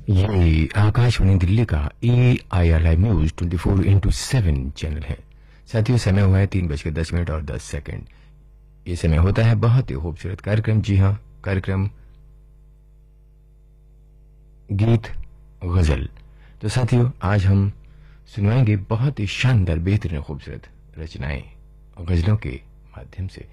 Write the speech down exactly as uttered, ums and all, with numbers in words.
ये आकाशवाणी दिल्ली का ए I L I news twenty four into seven channel है। साथियों, समय हुआ है तीन बजकर दस मिनट और दस सेकंड। ये समय होता है बहुत ही खूबसूरत कार्यक्रम, जी हाँ, कार्यक्रम गीत गजल। तो साथियों, आज हम सुनवाएंगे बहुत ही शानदार, बेहतरीन, खूबसूरत रचनाएं गजलों के माध्यम से।